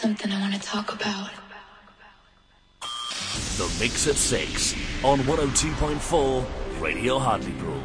something I want to talk about. The Mix at 6 on 102.4 Radio Hartlepool.